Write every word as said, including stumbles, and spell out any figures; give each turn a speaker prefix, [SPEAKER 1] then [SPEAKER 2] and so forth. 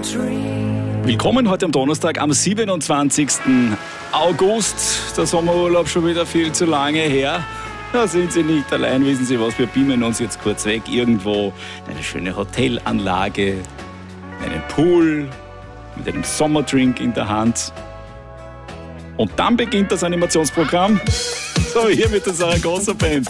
[SPEAKER 1] Willkommen heute am Donnerstag, am siebenundzwanzigsten August. Der Sommerurlaub schon wieder viel zu lange her. Da sind Sie nicht allein, wissen Sie was, wir beamen uns jetzt kurz weg, irgendwo in eine schöne Hotelanlage, in einen Pool, mit einem Sommerdrink in der Hand. Und dann beginnt das Animationsprogramm. So, hier mit der Zaragoza Band.